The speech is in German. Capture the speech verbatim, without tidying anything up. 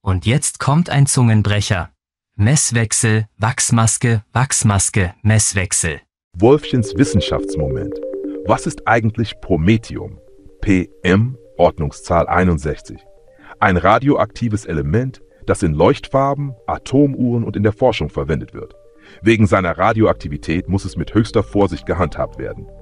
Und jetzt kommt ein Zungenbrecher. Messwechsel, Wachsmaske, Wachsmaske, Messwechsel. Wolfchens Wissenschaftsmoment. Was ist eigentlich Promethium? P M, Ordnungszahl einundsechzig. Ein radioaktives Element, das in Leuchtfarben, Atomuhren und in der Forschung verwendet wird. Wegen seiner Radioaktivität muss es mit höchster Vorsicht gehandhabt werden.